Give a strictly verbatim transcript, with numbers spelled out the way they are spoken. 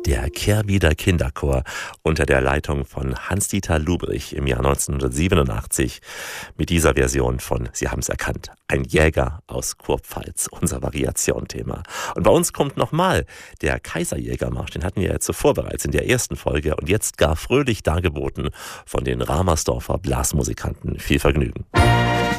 der Kehrwieder Kinderchor unter der Leitung von Hans-Dieter Lubrich im Jahr neunzehnhundertsiebenundachtzig mit dieser Version von, Sie haben es erkannt, ein Jäger aus Kurpfalz, unser Variation-Thema. Und bei uns kommt nochmal der Kaiserjägermarsch, den hatten wir ja zuvor bereits in der ersten Folge und jetzt gar fröhlich dargeboten von den Ramersdorfer Blasmusikanten. Viel Vergnügen.